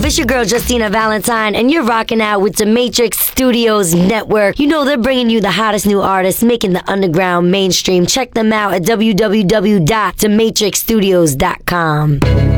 It's your girl Justina Valentine, and you're rocking out with the Matrix Studios Network. You know they're bringing you the hottest new artists, making the underground mainstream. Check them out at www.thematrixstudios.com.